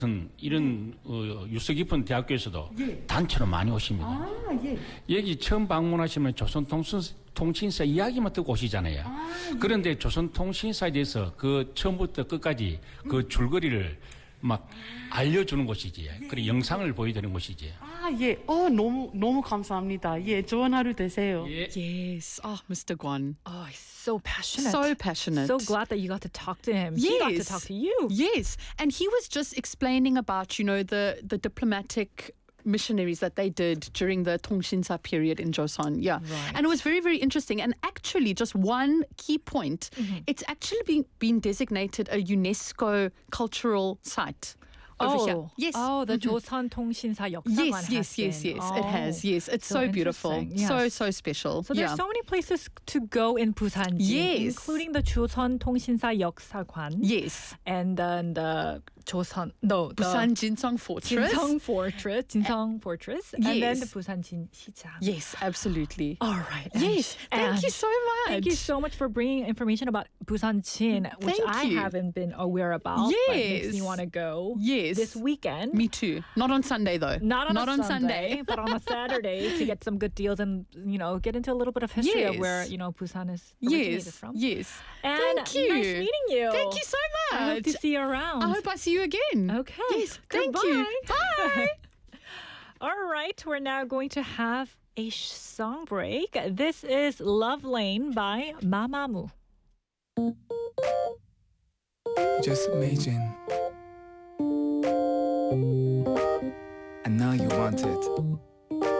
이런 유서 깊은 대학교에서도 예. 단체로 많이 오십니다. 아, 예. 여기 처음 방문하시면 조선통신사 이야기만 듣고 오시잖아요. 그런데 조선통신사에 대해서 그 처음부터 끝까지 그 줄거리를 막 알려주는 곳이지. 그리고 영상을 보여드리는 곳이지. 아, 예. 너무 감사합니다. 예, 좋은 하루 되세요. 예. Yes. Oh, Mr. Guan. Oh, he's so passionate. So passionate. So glad that you got to talk to him. He got to Yes. talk to you. Yes. And he was just explaining about, the diplomatic missionaries that they did during the Tongshinsa period in Joseon. Yeah. Right. And it was very, very interesting. And actually, just one key point, it's actually been designated a UNESCO cultural site. Over here. Yes. Oh, the 조선 통신사 역사관 Yes, has yes, been. it has. Yes, it's so beautiful. interesting. So, Yes. so special. So there's so many places to go in Busan, Yes. including the 조선 통신사 역사관. Yes. And then the Busan Jinsong Fortress. Jinsong Fortress, and then Yes. the Busan Jin시장. Yes, absolutely. All right. Yes, thank you so much. Thank you so much for bringing information about Busan Jin, which Thank I you. haven't been aware about. But makes me Yes. want to go. Yes. This weekend. Me too. Not on Sunday though. Not on Sunday. but on a Saturday to get some good deals and get into a little bit of history of Yes. where Busan is originated Yes. from. Yes. And Thank you. nice meeting you. Thank you so much. I hope to see you around. I hope I see you again. Okay. Yes. Thank you. Goodbye. All right, we're now going to have a song break. This is Love Lane by Mamamoo. Just imagine. I know you want it.